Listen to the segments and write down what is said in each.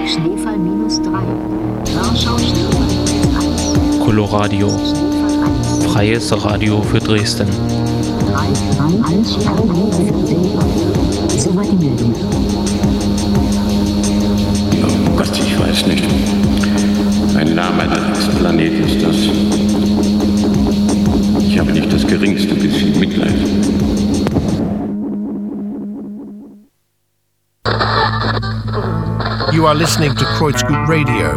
Schneefall -3. Warschau Schneefall -1. Coloradio. Freies Radio für Dresden. Soweit die Meldung. Oh Gott, ich weiß nicht. Ein Name eines Planeten ist das. Ich habe nicht das geringste bisschen Mitleid. You are listening to Kreuzgut Radio.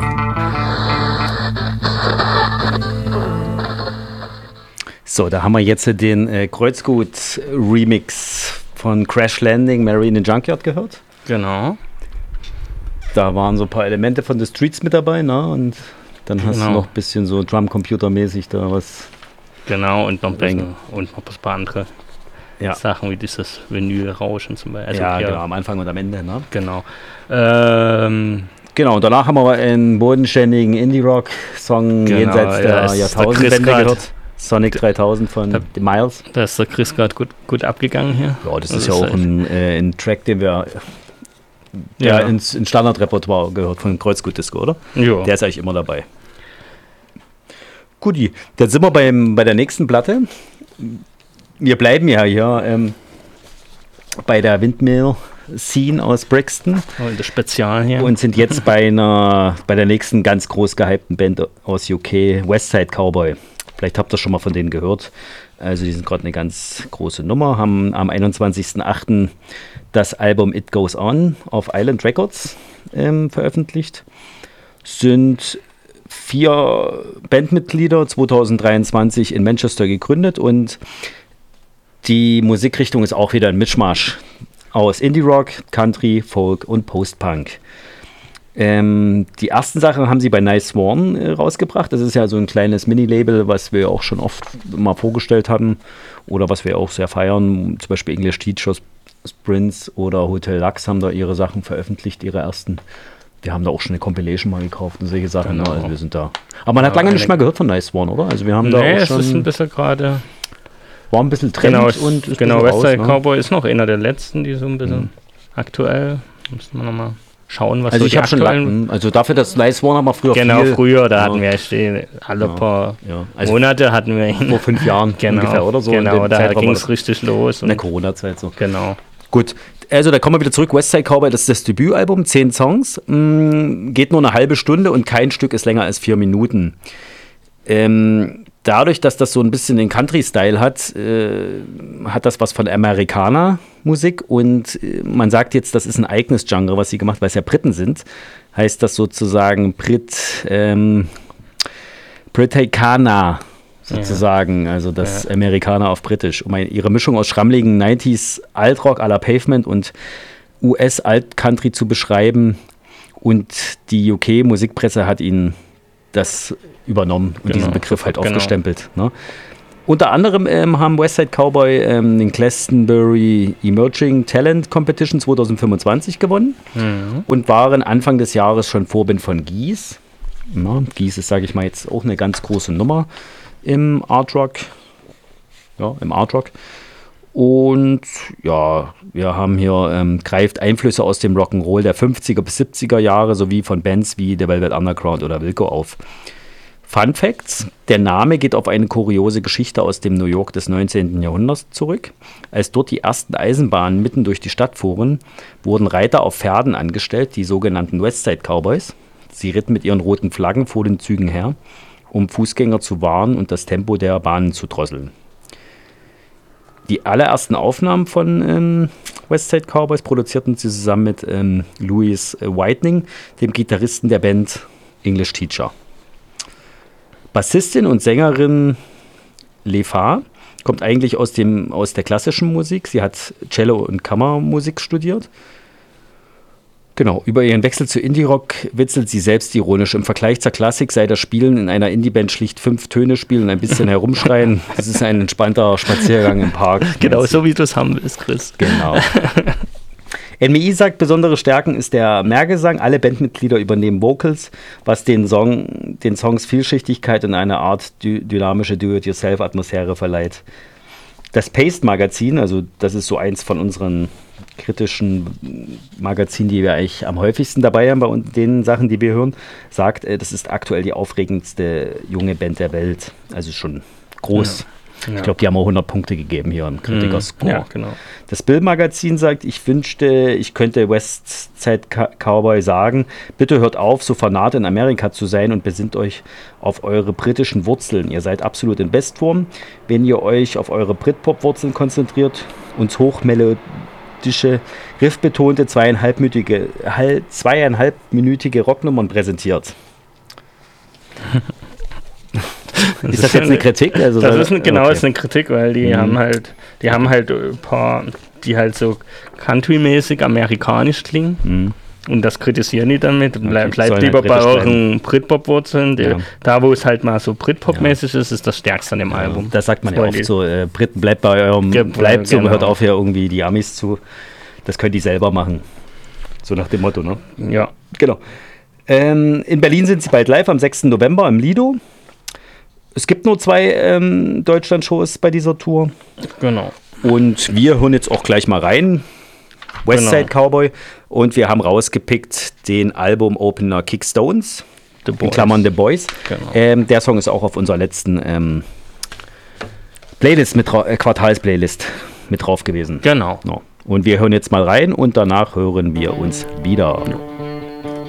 So, da haben wir jetzt den Kreuzgut-Remix von Crash Landing, Mary in the Junkyard gehört. Genau. Da waren so ein paar Elemente von The Streets mit dabei, ne? Und dann hast du noch ein bisschen so Drum-Computer-mäßig da was. Genau, und noch ein paar andere Sachen wie dieses Vinyl-Rauschen zum Beispiel. Also ja, genau, am Anfang und am Ende, ne? Genau. Genau, und danach haben wir einen bodenständigen Indie-Rock-Song jenseits der Jahrtausendwende gehört. Sonic 3000 von The Miles. Da ist der Chris gerade gut abgegangen hier. Ja, das ist ja auch ein Track, den wir ins Standardrepertoire gehört von Kreuzgut Disco, oder? Ja. Der ist eigentlich immer dabei. Guti, dann sind wir bei der nächsten Platte. Wir bleiben ja hier bei der Windmill Scene aus Brixton. Das Spezial hier. Und sind jetzt bei der nächsten ganz groß gehypten Band aus UK, Westside Cowboy. Vielleicht habt ihr schon mal von denen gehört. Also die sind gerade eine ganz große Nummer, haben am 21.08. das Album It Goes On auf Island Records veröffentlicht. Sind 4 Bandmitglieder, 2023 in Manchester gegründet, und die Musikrichtung ist auch wieder ein Mischmasch aus Indie-Rock, Country, Folk und Post-Punk. Die ersten Sachen haben sie bei Nice Swan rausgebracht. Das ist ja so ein kleines Mini-Label, was wir auch schon oft mal vorgestellt haben oder was wir auch sehr feiern. Zum Beispiel English Teachers, Sprints oder Hotel Lux haben da ihre Sachen veröffentlicht, ihre ersten. Wir haben da auch schon eine Compilation mal gekauft und solche Sachen. Genau. Also wir sind da. Aber man hat lange nicht mehr gehört von Nice Swan, oder? Also wir haben da auch schon. Es ist ein bisschen gerade. War ein bisschen Trend und ist Westside Cowboy ist noch einer der letzten, die so ein bisschen aktuell. Müssen wir nochmal schauen, was also so ich habe schon Latten. Also dafür, dass Nice One haben wir früher früher, da hatten wir alle paar also Monate hatten wir ihn. Vor 5 Jahren ungefähr oder so. Genau, da ging es richtig los. In der Corona-Zeit so. Genau. Gut, also da kommen wir wieder zurück. Westside Cowboy, das ist das Debütalbum, 10 Songs. Geht nur eine halbe Stunde und kein Stück ist länger als 4 Minuten. Dadurch, dass das so ein bisschen den Country-Style hat, hat das was von Amerikaner-Musik, und man sagt jetzt, das ist ein eigenes Genre, was sie gemacht, weil es ja Briten sind, heißt das sozusagen Britannica sozusagen, also das Amerikaner auf Britisch. Und ihre Mischung aus schrammligen 90s Altrock à la Pavement und US-Alt-Country zu beschreiben, und die UK-Musikpresse hat ihnen das übernommen und diesen Begriff halt aufgestempelt. Ne? Unter anderem haben Westside Cowboy den Glastonbury Emerging Talent Competition 2025 gewonnen und waren Anfang des Jahres schon Vorbild von Geese. Ja, Geese ist, sage ich mal, jetzt auch eine ganz große Nummer im Art Rock. Ja, im Art Rock. Und ja, wir haben hier, greift Einflüsse aus dem Rock'n'Roll der 50er bis 70er Jahre sowie von Bands wie The Velvet Underground oder Wilco auf. Fun Facts: Der Name geht auf eine kuriose Geschichte aus dem New York des 19. Jahrhunderts zurück. Als dort die ersten Eisenbahnen mitten durch die Stadt fuhren, wurden Reiter auf Pferden angestellt, die sogenannten Westside Cowboys. Sie ritten mit ihren roten Flaggen vor den Zügen her, um Fußgänger zu warnen und das Tempo der Bahnen zu drosseln. Die allerersten Aufnahmen von Westside Cowboys produzierten sie zusammen mit Louis Whitening, dem Gitarristen der Band English Teacher. Bassistin und Sängerin Lefa kommt eigentlich aus der klassischen Musik. Sie hat Cello und Kammermusik studiert. Genau, über ihren Wechsel zu Indie-Rock witzelt sie selbst ironisch. Im Vergleich zur Klassik sei das Spielen in einer Indie-Band schlicht 5 Töne spielen und ein bisschen herumschreien. Das ist ein entspannter Spaziergang im Park. Genau, so wie du es haben willst, Chris. Genau. NMI sagt, besondere Stärken ist der Mehrgesang. Alle Bandmitglieder übernehmen Vocals, was den Songs Vielschichtigkeit und eine Art dynamische Do-it-yourself-Atmosphäre verleiht. Das Paste-Magazin, also das ist so eins von unseren kritischen Magazin, die wir eigentlich am häufigsten dabei haben bei den Sachen, die wir hören, sagt, das ist aktuell die aufregendste junge Band der Welt. Also schon groß. Ja. Ich glaube, die haben auch 100 Punkte gegeben hier im Kritiker-Score. Ja, genau. Das Bild-Magazin sagt, ich wünschte, ich könnte Westside Cowboy sagen, bitte hört auf, so fanat in Amerika zu sein und besinnt euch auf eure britischen Wurzeln. Ihr seid absolut in Bestform, wenn ihr euch auf eure Britpop-Wurzeln konzentriert, uns hochmelodische, riffbetonte, zweieinhalbminütige Rocknummern präsentiert. Ist das jetzt eine Kritik? Also das ist eine Kritik, weil die haben halt ein paar, die halt so country-mäßig amerikanisch klingen. Und das kritisieren die damit. Bleibt lieber bei euren Britpop-Wurzeln. Da, wo es halt mal so Britpop-mäßig ist das Stärkste an dem Album. Das sagt man ja oft so, Briten, bleibt bei eurem, bleibt so, hört auf hier irgendwie die Amis zu. Das können die selber machen. So nach dem Motto, ne? Ja. Genau. In Berlin sind sie bald live am 6. November im Lido. Es gibt nur 2 Deutschland-Shows bei dieser Tour. Genau. Und wir hören jetzt auch gleich mal rein. Westside Cowboy. Und wir haben rausgepickt den Album-Opener Kickstones. In Klammern The Boys. Genau. Der Song ist auch auf unserer letzten Playlist, Quartals-Playlist mit drauf gewesen. Genau. Und wir hören jetzt mal rein und danach hören wir uns wieder.